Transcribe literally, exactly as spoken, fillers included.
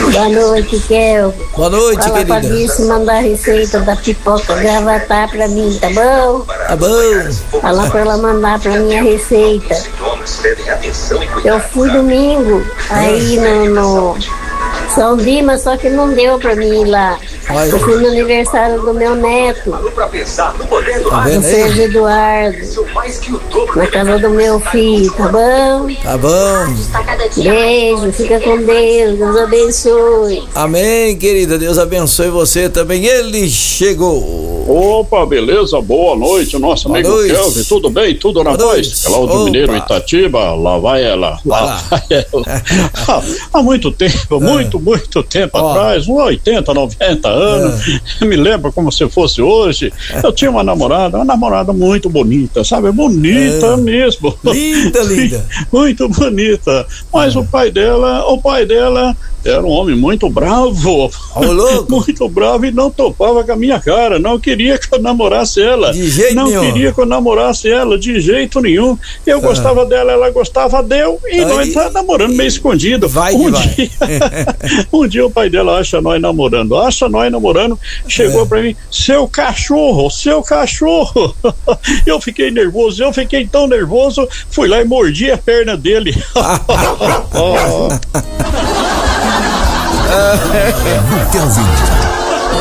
Boa noite, Kel. Boa noite, Fala querida. Fala pra Dirce mandar a receita da pipoca Gravatar pra mim, tá bom? Tá bom. Fala pra ela mandar pra mim a receita. Eu fui domingo aí no, no São Dimas, só que não deu pra mim ir lá. Ai. Eu fui no aniversário do meu neto, Tá do vendo Sérgio aí? Eduardo, na casa do meu filho, tá bom? Tá bom. Beijo, fica com Deus, Deus abençoe. Amém, querida. Deus abençoe você também. Ele chegou. Opa, beleza? Boa noite, nosso Boa amigo noite. Kelvin. Tudo bem? Tudo na Boa paz? noite. Cláudio Opa. Mineiro, Itatiba, lá vai ela. Vai Lá lá. vai ela. Há muito tempo, muito, muito tempo Ó. atrás, uns oitenta, noventa anos. Eu me lembro como se fosse hoje. Eu tinha uma namorada, uma namorada muito bonita, sabe? Bonita É. mesmo. Linda, linda. Muito bonita. Mas o pai dela, o pai dela era um homem muito bravo. Ô, louco. Muito bravo e não topava com a minha cara. Não queria que eu namorasse ela. De jeito não nenhum. queria que eu namorasse ela, de jeito nenhum. Eu gostava dela, ela gostava dele e Aí- nós tá namorando meio escondido. Vai que um vai. dia, um dia o pai dela acha nós namorando, acha nós namorando, chegou É. pra mim, seu cachorro, seu cachorro. Eu fiquei nervoso, eu fiquei tão nervoso, fui lá e mordi a perna dele. Kelvin.